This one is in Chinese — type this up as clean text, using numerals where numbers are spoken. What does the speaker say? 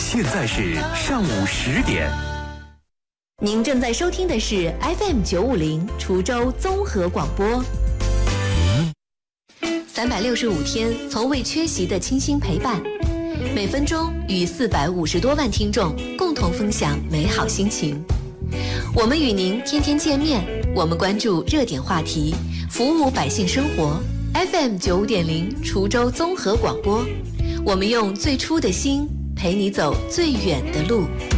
现在是上午10点。 您正在收听的是 FM 950滁州综合广播。365天从未缺席的倾心陪伴，每分钟与450多万听众共同分享美好心情。我们与您天天见面，我们关注热点话题，服务百姓生活。FM 95.0滁州综合广播，我们用最初的心陪你走最远的路。